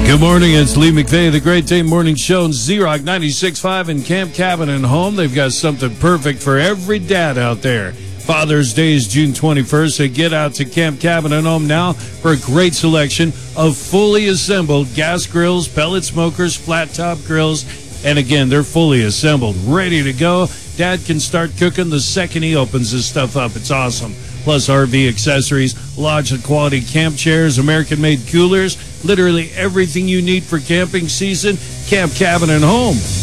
Good morning, it's Lee McVeigh, the Great Day Morning Show on Z-Rock 96.5 in Camp Cabin and Home. They've got something perfect for every dad out there. Father's Day is June 21st, so get out to Camp Cabin and Home now for a great selection of fully assembled gas grills, pellet smokers, flat top grills, and again, they're fully assembled, ready to go. Dad can start cooking the second he opens this stuff up. It's awesome. Plus RV accessories, Lodge quality camp chairs, American-made coolers, literally everything you need for camping season. Camp Cabin and Home.